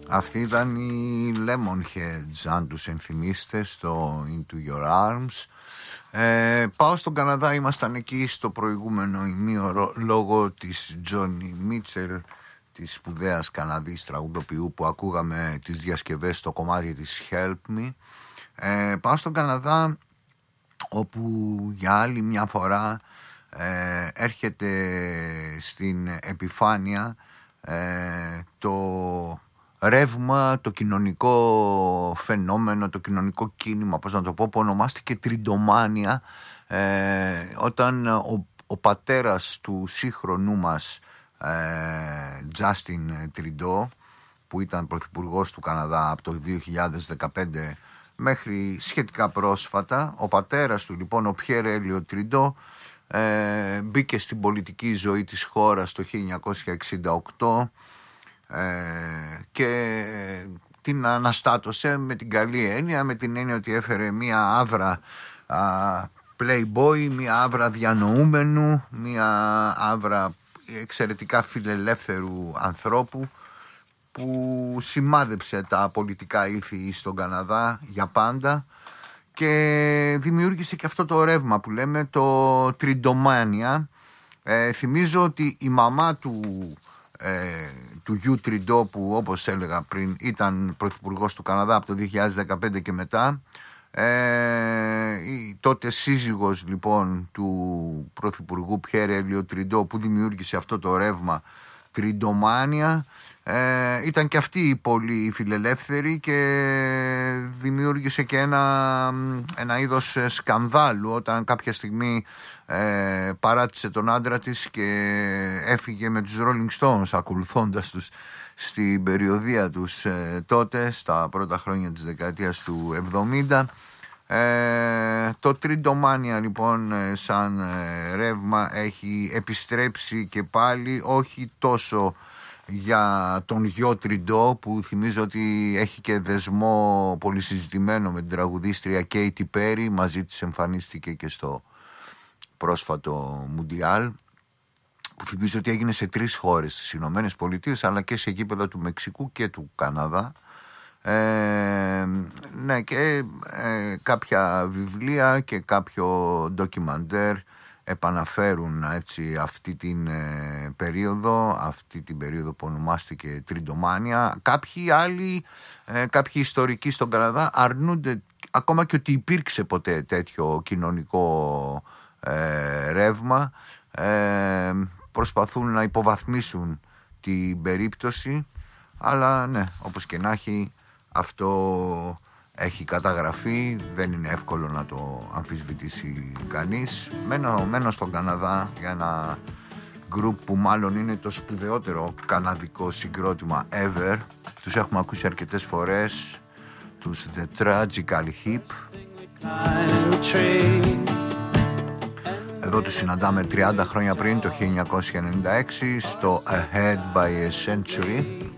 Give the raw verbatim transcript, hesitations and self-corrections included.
Αυτή ήταν η Lemonheads, αν τους ενθυμίστε, στο Into Your Arms. Ε, πάω στον Καναδά, ήμασταν εκεί στο προηγούμενο ημίωρο λόγω της Τζόνι Μίτσελ, της σπουδαίας Καναδής τραγουδοποιού που ακούγαμε τις διασκευές στο κομμάτι της Help Me. Ε, πάω στον Καναδά όπου για άλλη μια φορά ε, έρχεται στην επιφάνεια ε, το ρεύμα, το κοινωνικό φαινόμενο, το κοινωνικό κίνημα, πώς να το πω, που ονομάστηκε τριντομάνια, ε, όταν ο, ο πατέρας του σύγχρονού μας ε, Justin Trudeau, που ήταν πρωθυπουργός του Καναδά από το δύο χιλιάδες δεκαπέντε μέχρι σχετικά πρόσφατα, ο πατέρας του λοιπόν, ο Pierre Elliott Trudeau, ε, μπήκε στην πολιτική ζωή της χώρας το χίλια εννιακόσια εξήντα οκτώ Ε, και την αναστάτωσε με την καλή έννοια, με την έννοια ότι έφερε μία άβρα α, playboy, μία άβρα διανοούμενου, μία άβρα εξαιρετικά φιλελεύθερου ανθρώπου που σημάδεψε τα πολιτικά ήθη στον Καναδά για πάντα και δημιούργησε και αυτό το ρεύμα που λέμε το τριντομάνια. Ε, θυμίζω ότι η μαμά του Ε, του Γιου Τριντό, που όπως έλεγα πριν ήταν πρωθυπουργός του Καναδά από το δύο χιλιάδες δεκαπέντε και μετά, ε, η τότε σύζυγος λοιπόν του πρωθυπουργού Πιέρ Έλιο Τριντό, που δημιούργησε αυτό το ρεύμα τριντομάνια, ε, ήταν και αυτή πολύ φιλελεύθερη και δημιούργησε και ένα, ένα είδος σκανδάλου όταν κάποια στιγμή ε, παράτησε τον άντρα της και έφυγε με τους Rolling Stones, ακολουθώντας τους στην περιοδεία τους ε, τότε στα πρώτα χρόνια της δεκαετίας του εβδομήντα. Ε, το τριντομάνια λοιπόν σαν ε, ρεύμα έχει επιστρέψει και πάλι, όχι τόσο για τον γιο Τριντό, που θυμίζω ότι έχει και δεσμό πολύ συζητημένο με την τραγουδίστρια Κέιτι Πέρι, μαζί της εμφανίστηκε και στο πρόσφατο Μουντιάλ, που θυμίζω ότι έγινε σε τρεις χώρες, στις Ηνωμένες Πολιτείες αλλά και σε γήπεδα του Μεξικού και του Καναδά. Ε, ναι, και ε, κάποια βιβλία και κάποιο ντοκιμαντέρ επαναφέρουν έτσι αυτή την ε, περίοδο, αυτή την περίοδο που ονομάστηκε τριντομάνια. Κάποιοι άλλοι, ε, κάποιοι ιστορικοί στον Καναδά αρνούνται ακόμα και ότι υπήρξε ποτέ τέτοιο κοινωνικό ε, ρεύμα. Ε, προσπαθούν να υποβαθμίσουν την περίπτωση, αλλά ναι, όπως και να έχει, αυτό έχει καταγραφεί, δεν είναι εύκολο να το αμφισβητήσει κανείς. Μένω, μένω στον Καναδά για ένα group που μάλλον είναι το σπουδαιότερο καναδικό συγκρότημα ever. Τους έχουμε ακούσει αρκετές φορές, τους The Tragical Hip. Εδώ τους συναντάμε τριάντα χρόνια πριν, το χίλια εννιακόσια ενενήντα έξι, στο Ahead by a Century.